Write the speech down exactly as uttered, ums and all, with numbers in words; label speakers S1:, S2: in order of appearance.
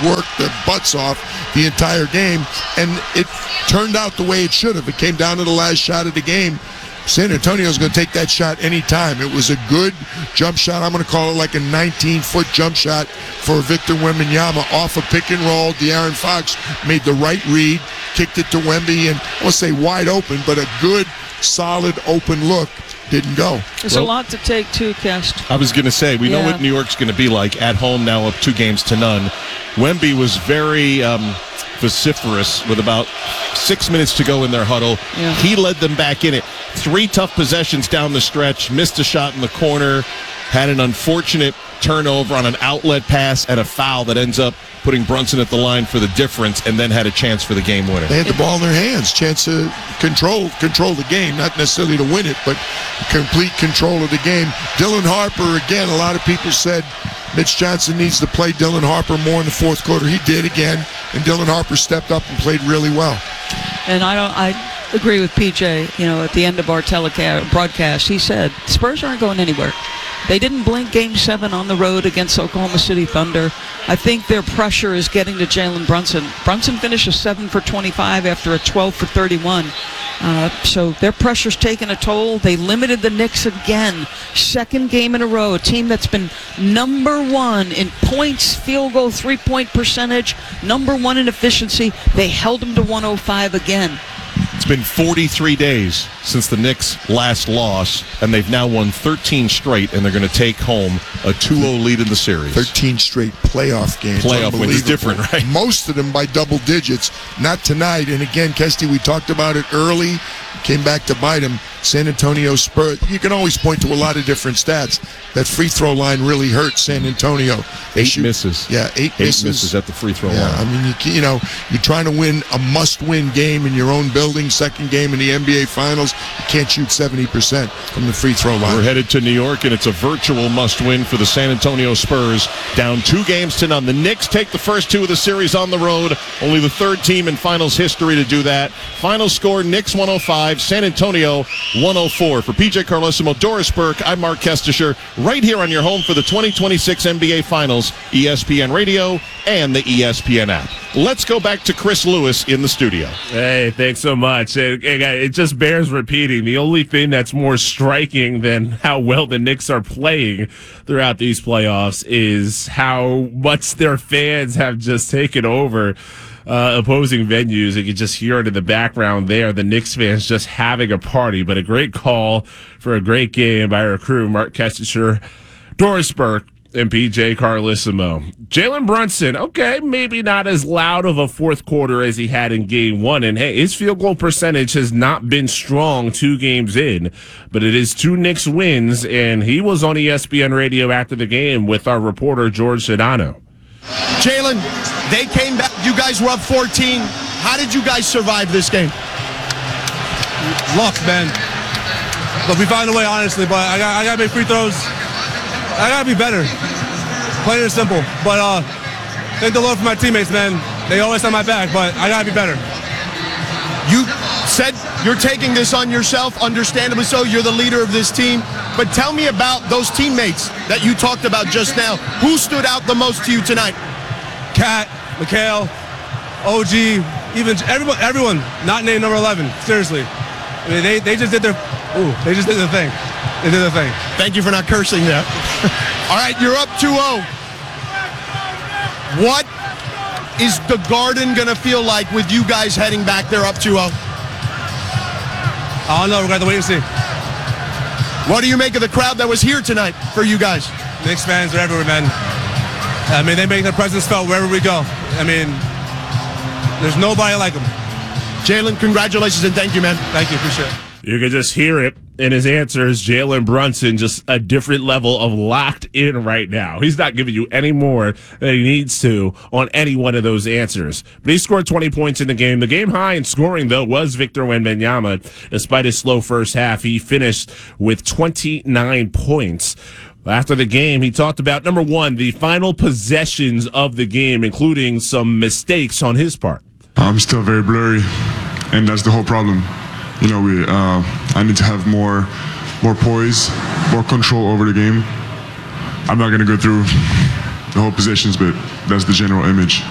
S1: worked their butts off the entire game, and it turned out the way it should have. It came down to the last shot of the game. San Antonio's going to take that shot anytime. It was a good jump shot. I'm going to call it like a nineteen-foot jump shot for Victor Wembanyama off a pick and roll. De'Aaron Fox made the right read, kicked it to Wemby, and I won't say wide open, but a good, solid, open look. Didn't go.
S2: There's well, a lot to take, too, Kest.
S3: I was going to say, we yeah. know what New York's going to be like at home now, up two games to none. Wemby was very um, vociferous with about six minutes to go in their huddle. Yeah. He led them back in it. Three tough possessions down the stretch, missed a shot in the corner, had an unfortunate turnover on an outlet pass and a foul that ends up putting Brunson at the line for the difference, and then had a chance for the game winner.
S1: They had the ball in their hands, chance to control control the game, not necessarily to win it, but complete control of the game. Dylan Harper, again, a lot of people said Mitch Johnson needs to play Dylan Harper more in the fourth quarter. He did again, and Dylan Harper stepped up and played really well.
S2: And I don't, I agree with P J. You know, at the end of our telecast broadcast, he said Spurs aren't going anywhere. They didn't blink Game seven on the road against Oklahoma City Thunder. I think their pressure is getting to Jalen Brunson. Brunson finished a seven for twenty-five after a twelve for thirty-one. Uh, so their pressure's taken a toll. They limited the Knicks again. Second game in a row. A team that's been number one in points, field goal, three-point percentage, number one in efficiency. They held them to one oh five again.
S3: It's been forty-three days since the Knicks last loss, and they've now won thirteen straight, and they're going to take home a two oh lead in the series.
S1: thirteen straight playoff games.
S3: Playoff win is different, right?
S1: Most of them by double digits. Not tonight. And again, Kesty, we talked about it early. Came back to bite him. San Antonio Spurs. You can always point to a lot of different stats. That free throw line really hurt San Antonio. They
S3: eight
S1: shoot,
S3: misses.
S1: Yeah, eight,
S3: eight
S1: misses.
S3: misses at the free throw
S1: yeah,
S3: line.
S1: I mean, you, you know, you're trying to win a must-win game in your own building. Second game in the N B A Finals. You can't shoot seventy percent from the free throw line.
S3: We're headed to New York, and it's a virtual must-win for the San Antonio Spurs. Down two games to none. The Knicks take the first two of the series on the road. Only the third team in Finals history to do that. Final score: Knicks one oh five, San Antonio one oh four. For P J Carlesimo, Doris Burke, I'm Mark Kestisher, right here on your home for the twenty twenty-six N B A Finals, E S P N Radio and the E S P N app. Let's go back to Chris Lewis in the studio.
S4: Hey, thanks so much. It, it just bears repeating. The only thing that's more striking than how well the Knicks are playing throughout these playoffs is how much their fans have just taken over Uh, opposing venues. You can just hear it in the background there. The Knicks fans just having a party, but a great call for a great game by our crew, Mark Kestisher, Doris Burke, and P J Carlesimo. Jalen Brunson, okay, maybe not as loud of a fourth quarter as he had in game one. And hey, his field goal percentage has not been strong two games in, but it is two Knicks wins, and he was on E S P N Radio after the game with our reporter, George Sedano.
S5: Jalen, they came back. You guys were up fourteen. How did you guys survive this game?
S6: Luck, man. But we found a way, honestly. But I got, I got to make free throws. I got to be better. Plain and simple. But uh, thank the Lord for my teammates, man. They always have my back, but I got to be better.
S5: You said you're taking this on yourself, understandably so. You're the leader of this team. But tell me about those teammates that you talked about just now. Who stood out the most to you tonight?
S6: Kat, Mikhail, O G, even everyone, everyone not named number eleven. Seriously. I mean, they, they just did their, ooh, they just did their thing. They did their thing.
S5: Thank you for not cursing there. All right, you're up two oh. What is the Garden going to feel like with you guys heading back there up two oh?
S6: I don't know. We're going to have to wait and see.
S5: What do you make of the crowd that was here tonight for you guys?
S6: Knicks fans are everywhere, man. I mean, they make their presence felt wherever we go. I mean, there's nobody like them.
S5: Jalen, congratulations and thank you, man.
S6: Thank you. Appreciate it.
S4: You can just hear it in his answers. Jalen Brunson, just a different level of locked in right now. He's not giving you any more than he needs to on any one of those answers. But he scored twenty points in the game. The game high in scoring, though, was Victor Wembanyama. Despite his slow first half, he finished with twenty-nine points. After the game, he talked about, number one, the final possessions of the game, including some mistakes on his part.
S7: I'm still very blurry, and that's the whole problem. You know, we. Uh, I need to have more, more poise, more control over the game. I'm not going to go through the whole possessions, but that's the general image.